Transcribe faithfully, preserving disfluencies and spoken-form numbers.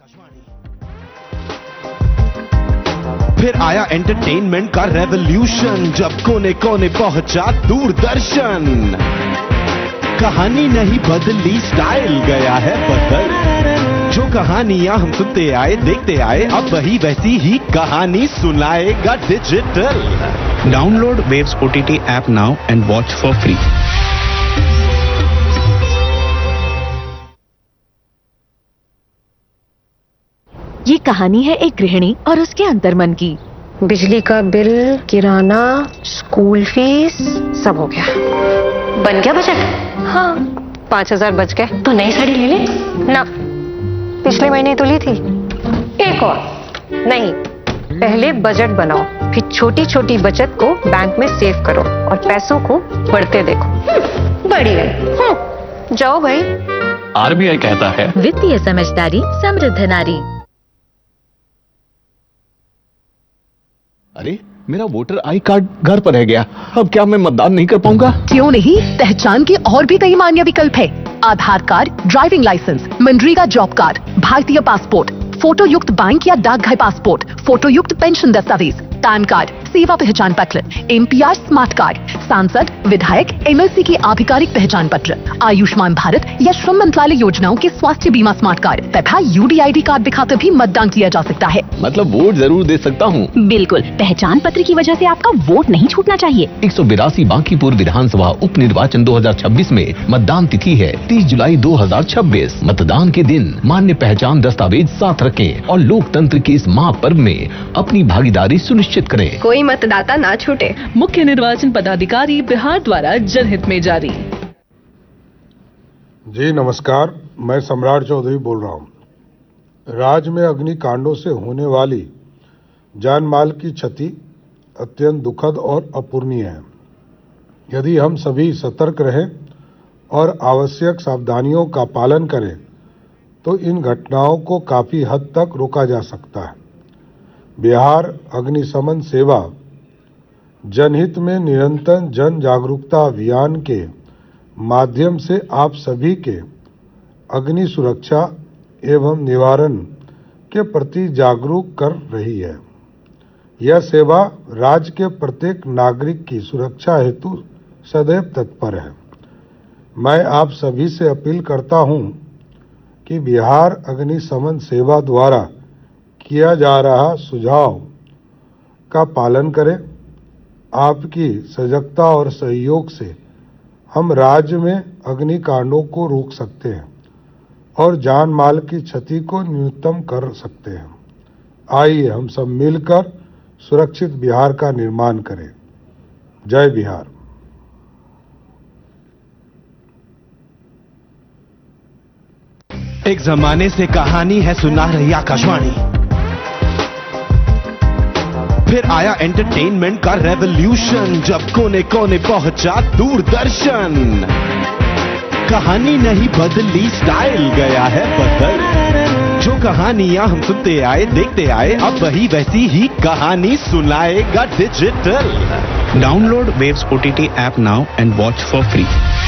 फिर आया एंटरटेनमेंट का रेवोल्यूशन, जब कोने कोने पहुंचा दूरदर्शन। कहानी नहीं बदली, स्टाइल गया है बदल। जो कहानियां हम सुनते आए देखते आए, अब वही वैसी ही कहानी सुनाएगा digital. Download waves OTT app now and watch for free. ये कहानी है एक गृहिणी और उसके अंतर्मन की। बिजली का बिल, किराना, स्कूल फीस सब हो गया। बन गया बजट? हाँ, पाँच हजार बच गए। तो नई साड़ी ले ले ना, पिछले महीने तो ली थी। एक और नहीं, पहले बजट बनाओ, फिर छोटी छोटी बचत को बैंक में सेव करो और पैसों को बढ़ते देखो। बढ़ी गई। जाओ भाई। आरबीआई कहता है, वित्तीय समझदारी समृद्ध नारी। अरे मेरा वोटर आई कार्ड घर पर रह गया, अब क्या मैं मतदान नहीं कर पाऊंगा? क्यों नहीं, पहचान के और भी कई मान्य विकल्प है। आधार card, driving licence, MNREGA job card, भारतीय पासपोर्ट, फोटो युक्त बैंक या डाकघर पासपोर्ट, फोटो युक्त पेंशन दस्तावेज, पैन कार्ड, सेवा पहचान पत्र, एमपीआर स्मार्ट कार्ड, सांसद, विधायक, एमएलसी की आधिकारिक पहचान पत्र, आयुष्मान भारत या श्रम मंत्रालय योजनाओं के स्वास्थ्य बीमा स्मार्ट कार्ड तथा यूडीआईडी कार्ड दिखाकर भी मतदान किया जा सकता है। मतलब वोट जरूर दे सकता हूँ? बिल्कुल, पहचान पत्र की वजह से आपका वोट नहीं छूटना चाहिए। एक सौ बिरासी बांकीपुर विधानसभा उप निर्वाचन दो हजार छब्बीस में मतदान तिथि है तीस जुलाई दो हजार छब्बीस। मतदान के दिन मान्य पहचान दस्तावेज साथ रखें और लोकतंत्र के इस महापर्व में अपनी भागीदारी सुनिश्चित करें। कोई मतदाता ना छूटे। मुख्य निर्वाचन पदाधिकारी बिहार द्वारा जनहित में जारी। जी नमस्कार, मैं सम्राट चौधरी बोल रहा हूँ। राज्य में अग्निकांडों से होने वाली जान माल की क्षति अत्यंत दुखद और अपूरणीय है। यदि हम सभी सतर्क रहें और आवश्यक सावधानियों का पालन करें तो इन घटनाओं को काफ़ी हद तक रोका जा सकता है। बिहार अग्निशमन सेवा जनहित में निरंतर जन जागरूकता अभियान के माध्यम से आप सभी के अग्नि सुरक्षा एवं निवारण के प्रति जागरूक कर रही है। यह सेवा राज्य के प्रत्येक नागरिक की सुरक्षा हेतु सदैव तत्पर है। मैं आप सभी से अपील करता हूं कि बिहार अग्निशमन सेवा द्वारा किया जा रहा सुझाव का पालन करें। आपकी सजगता और सहयोग से हम राज्य में अग्निकांडों को रोक सकते हैं और जान माल की क्षति को न्यूनतम कर सकते हैं। आइए हम सब मिलकर सुरक्षित बिहार का निर्माण करें। जय बिहार। एक जमाने से कहानी है सुना रही आकाशवाणी। फिर आया एंटरटेनमेंट का रेवोल्यूशन, जब कोने कोने पहुंचा दूरदर्शन। कहानी नहीं बदली, स्टाइल गया है बदल। जो कहानियां हम सुनते आए देखते आए, अब वही वैसी ही कहानी सुनाएगा digital. Download waves OTT app now and watch for free.